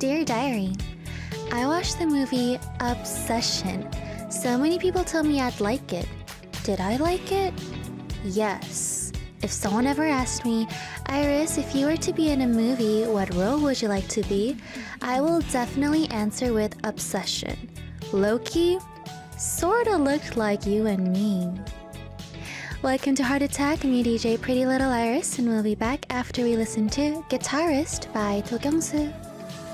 Dear Diary, I watched the movie Obsession. So many people told me I'd like it. Did I like it? Yes. If someone ever asked me, Iris, if you were to be in a movie, what role would you like to be? I will definitely answer with Obsession. Low-key, sorta looked like you and me. Welcome to Heart Attack. I'm your DJ Pretty Little Iris, and we'll be back after we listen to Guitarist by Do Kyung-soo.